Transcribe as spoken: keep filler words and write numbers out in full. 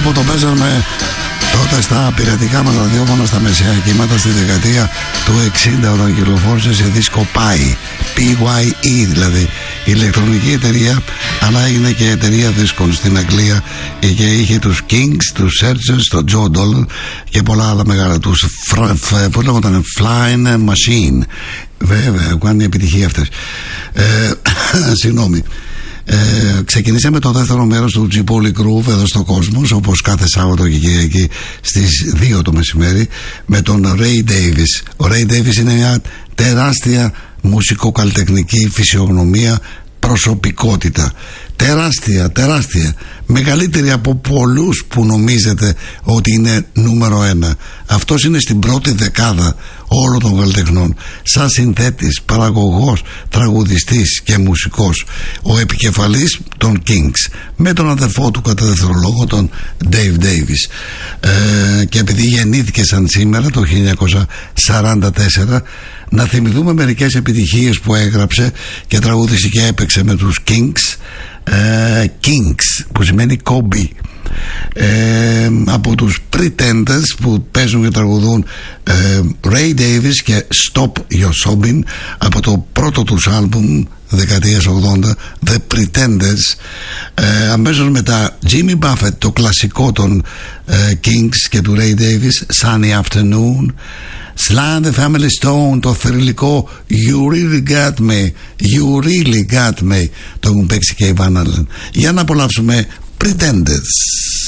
που το παίζαμε τότε στα πειρατικά μας ραδιόφωνα, στα μεσαία κύματα στη δεκαετία του εξήντα, όταν κυκλοφόρησε σε δίσκο Pi, πι γουάι ι δηλαδή, ηλεκτρονική εταιρεία, αλλά έγινε και εταιρεία δίσκων στην Αγγλία και είχε τους Kings, τους Searchers, τον Joe Dolan και πολλά άλλα μεγάλα, τους που λέγονταν Flying Machine. Βέβαια, κάνουν επιτυχία αυτές. ε, Συγγνώμη. Ε, ξεκινήσαμε το δεύτερο μέρος του G-Poly Groove εδώ στο Κόσμος, όπως κάθε Σάββατο και Κυριακή στις δύο το μεσημέρι, με τον Ray Davies. Ο Ray Davies είναι μια τεράστια μουσικοκαλλιτεχνική φυσιογνωμία, προσωπικότητα. Τεράστια, τεράστια. Μεγαλύτερη από πολλούς που νομίζετε ότι είναι νούμερο ένα. Αυτός είναι στην πρώτη δεκάδα όλων των καλλιτεχνών. Σαν συνθέτης, παραγωγός, τραγουδιστής και μουσικός. Ο επικεφαλής των Kings, με τον αδερφό του κατά δεύτερο λόγο, τον Dave Davies. Ε, και επειδή γεννήθηκε σαν σήμερα το χίλια εννιακόσια σαράντα τέσσερα, να θυμηθούμε μερικές επιτυχίες που έγραψε και τραγούδισε και έπαιξε με τους Kings. Uh, Kings, που σημαίνει κόμπι, uh, από τους Pretenders που παίζουν και τραγουδούν uh, Ray Davies και Stop Your Sobbing από το πρώτο τους άλμπουμ δεκαετίας ογδόντα, The Pretenders. uh, αμέσως μετά Jimmy Buffett, το κλασικό των uh, Kings και του Ray Davies, Sunny Afternoon. Sly and the Family Stone, το θρυλικό You Really Got Me, You Really Got Me, το έχουν παίξει και η Van Allen. Για να απολαύσουμε Pretenders.